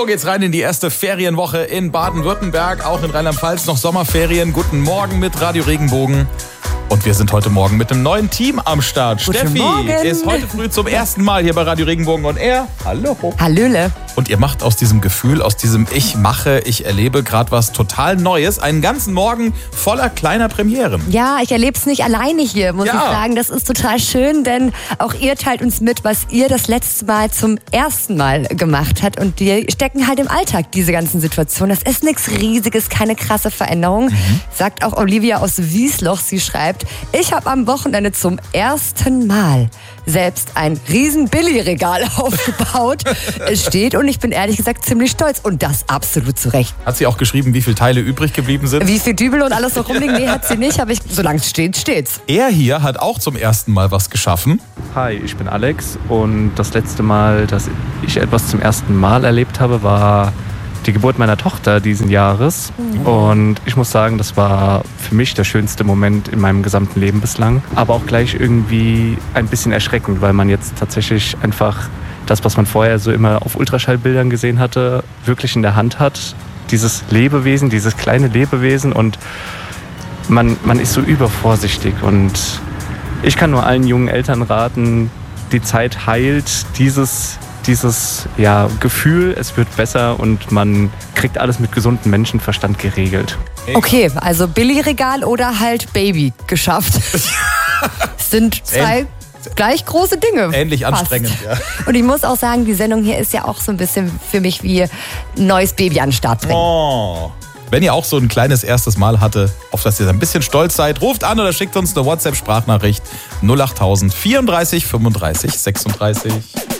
So geht's rein in die erste Ferienwoche in Baden-Württemberg, auch in Rheinland-Pfalz noch Sommerferien. Guten Morgen mit Radio Regenbogen. Und wir sind heute Morgen mit einem neuen Team am Start. Guten Steffi Morgen. ist heute früh zum ersten Mal hier bei Radio Regenbogen und er. Hallo. Hallöle. Und ihr macht aus diesem Gefühl, aus diesem Ich erlebe gerade was total Neues, einen ganzen Morgen voller kleiner Premieren. Ja, ich erlebe es nicht alleine hier, muss Ja. ich sagen. Das ist total schön, denn auch ihr teilt uns mit, was ihr das letzte Mal zum ersten Mal gemacht habt. Und wir stecken halt im Alltag, diese ganzen Situationen. Das ist nichts Riesiges, keine krasse Veränderung. Sagt auch Olivia aus Wiesloch. Sie schreibt, ich habe am Wochenende zum ersten Mal selbst ein riesen Billy-Regal aufgebaut. Es steht und ich bin ehrlich gesagt ziemlich stolz. Und das absolut zu Recht. Hat sie auch geschrieben, wie viele Teile übrig geblieben sind? Wie viel Dübel und alles noch rumliegen? Nee, hat sie nicht. Aber solange es steht, steht's. Er hier hat auch zum ersten Mal was geschaffen. Hi, ich bin Alex und das letzte Mal, dass ich etwas zum ersten Mal erlebt habe, war die Geburt meiner Tochter diesen Jahres. Und ich muss sagen, das war für mich der schönste Moment in meinem gesamten Leben bislang. Aber auch gleich irgendwie ein bisschen erschreckend, weil man jetzt tatsächlich einfach das, was man vorher so immer auf Ultraschallbildern gesehen hatte, wirklich in der Hand hat. Dieses Lebewesen, dieses kleine Lebewesen, und man ist so übervorsichtig. Und ich kann nur allen jungen Eltern raten, die Zeit heilt dieses Gefühl, es wird besser und man kriegt alles mit gesundem Menschenverstand geregelt. Okay, also Billy-Regal oder halt Baby geschafft. Sind zwei gleich große Dinge. Ähnlich fast. anstrengend, ja. Und ich muss auch sagen, die Sendung hier ist ja auch so ein bisschen für mich wie ein neues Baby an den Start bringen. Oh. Wenn ihr auch so ein kleines erstes Mal hatte, auf das ihr ein bisschen stolz seid, ruft an oder schickt uns eine WhatsApp-Sprachnachricht 08000 34 35 36.